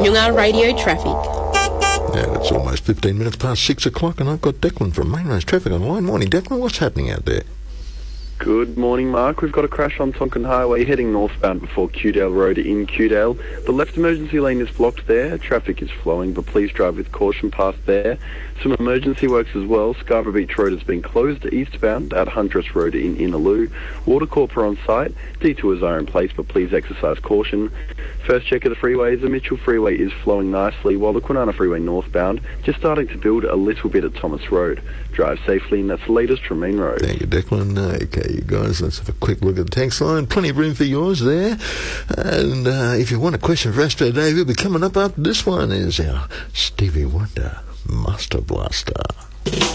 Nyungar Radio Traffic. Yeah, it's almost 15 minutes past 6 o'clock and I've got Declan from Main Roads Traffic online. Morning, Declan. What's happening out there? Good morning, Mark. We've got a crash on Tonkin Highway heading northbound before Kewdale Road in Kewdale. The left emergency lane is blocked there. Traffic is flowing, but please drive with caution past there. Some emergency works as well. Scarborough Beach Road has been closed eastbound at Huntress Road in Innaloo. Watercorp are on site. Detours are in place, but please exercise caution. First check of the freeways. The Mitchell Freeway is flowing nicely, while the Kwinana Freeway northbound just starting to build a little bit at Thomas Road. Drive safely, and that's the latest from Main Road. Thank you, Declan. Okay, you guys, let's have a quick look at the text line. Plenty of room for yours there. And if you want a question for Astro Dave, he'll be coming up after this one. Is our Stevie Wonder Master Blaster.